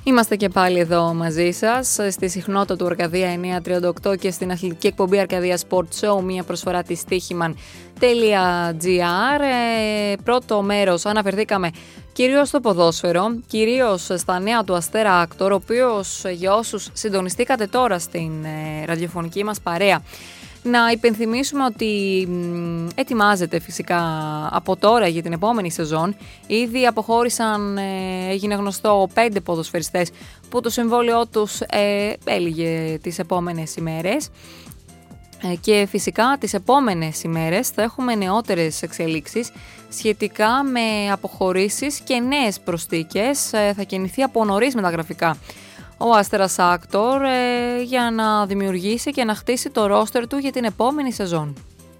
Είμαστε και πάλι εδώ μαζί σας στη συχνότητα του Αρκαδία 938 και στην αθλητική εκπομπή Αρκαδία Sport Show, μια προσφορά της Stichiman.gr. Πρώτο μέρος αναφερθήκαμε κυρίως στο ποδόσφαιρο, κυρίως στα νέα του Αστέρα Άκτορ, ο οποίος, για όσους συντονιστήκατε τώρα στην ραδιοφωνική μας παρέα, να υπενθυμίσουμε ότι ετοιμάζεται φυσικά από τώρα για την επόμενη σεζόν. Ήδη αποχώρησαν, έγινε γνωστό, 5 ποδοσφαιριστές που το συμβόλαιό τους έλυγε τις επόμενες ημέρες. Και φυσικά τις επόμενες ημέρες θα έχουμε νεότερες εξελίξεις σχετικά με αποχωρήσεις και νέες προσθήκες. Θα κινηθεί από νωρίς μεταγραφικά ο Αστέρας Άκτορ για να δημιουργήσει και να χτίσει το ρόστερ του για την επόμενη σεζόν.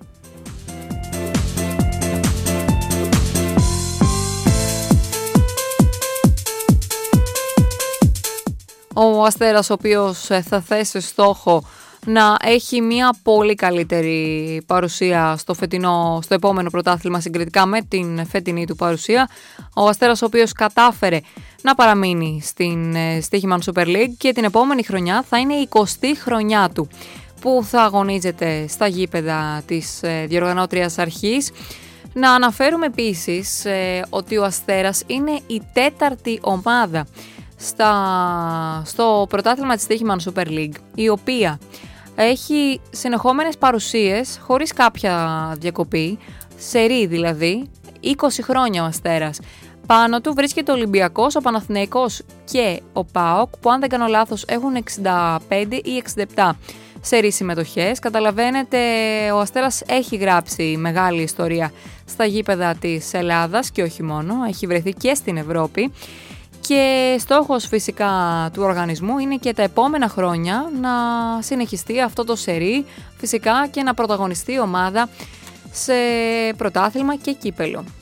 Ο Αστέρας, ο οποίος θα θέσει στόχο να έχει μια πολύ καλύτερη παρουσία στο επόμενο πρωτάθλημα συγκριτικά με την φετινή του παρουσία. Ο Αστέρας, ο οποίος κατάφερε να παραμείνει στην Stichiman Super League και την επόμενη χρονιά θα είναι η 20η χρονιά του που θα αγωνίζεται στα γήπεδα της διοργανώτριας αρχής. Να αναφέρουμε επίσης ότι ο Αστέρας είναι η 4η ομάδα στο πρωτάθλημα της Stichiman Super League, η οποία έχει συνεχόμενες παρουσίες χωρίς κάποια διακοπή, σερί δηλαδή, 20 χρόνια ο Αστέρας. Πάνω του βρίσκεται ο Ολυμπιακός, ο Παναθηναϊκός και ο ΠΑΟΚ, που αν δεν κάνω λάθος έχουν 65 ή 67 σερί συμμετοχές. Καταλαβαίνετε, ο Αστέρας έχει γράψει μεγάλη ιστορία στα γήπεδα της Ελλάδας και όχι μόνο, έχει βρεθεί και στην Ευρώπη. Και στόχος φυσικά του οργανισμού είναι και τα επόμενα χρόνια να συνεχιστεί αυτό το σερί, φυσικά, και να πρωταγωνιστεί η ομάδα σε πρωτάθλημα και κύπελο.